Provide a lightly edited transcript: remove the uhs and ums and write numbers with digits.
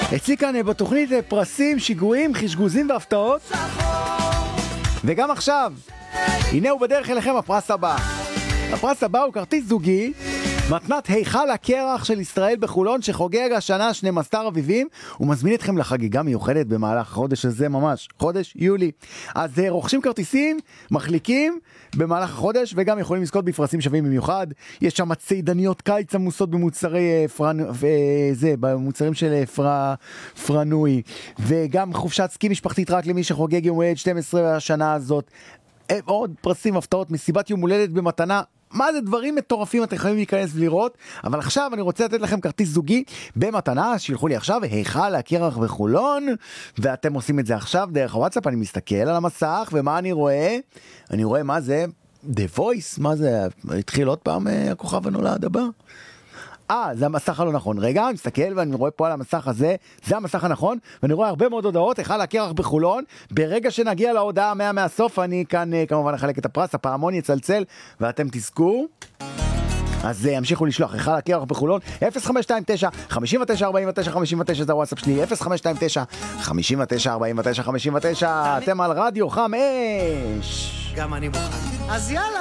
אצלי כאן בתוכנית פרסים, שיגועים, חשגוזים והפתעות. וגם עכשיו, הנה הוא בדרך אליכם הפרס הבא. הפרס הבא הוא כרטיס זוגי, מתנת היכל הקרח של ישראל בחולון, שחוגג השנה 12 אביבים, ומזמין אתכם לחגיגה מיוחדת במהלך החודש הזה ממש, חודש יולי. אז רוכשים כרטיסים, מחליקים במהלך החודש, וגם יכולים לזכות בפרסים שווים במיוחד. יש שם ציידניות קיץ עמוסות במוצרי במוצרים של פרנוי, וגם חופשת סקי משפחתית רק למי שחוגג יום הולדת 12 השנה הזאת. עוד פרסים, הפתעות, מסיבת יום הולדת במתנה. מה זה דברים מטורפים, אתם יכולים להיכנס ולראות. אבל עכשיו אני רוצה לתת לכם כרטיס זוגי במתנה, שילחו לי עכשיו היכל הקרח בחולון, ואתם עושים את זה עכשיו דרך הוואטסאפ. אני מסתכל על המסך, ומה אני רואה? אני רואה מה זה? The Voice, מה זה? התחיל עוד פעם הכוכב הנולד הבא? זה המסך הלא נכון. רגע, אני מסתכל ואני רואה פה על המסך הזה, זה המסך הנכון, ואני רואה הרבה מאוד הודעות, היכל הקרח בחולון. ברגע שנגיע להודעה 100 מהסוף, אני כאן כמובן אחלק את הפרס, הפעמון יצלצל, ואתם תזכו. אז ימשיכו לשלוח, היכל הקרח בחולון, 0529-5949-59, זה הוואטסאפ שלי, 0529-5949-59, אתם על רדיו 5. גם אני מוכן. אז יאללה.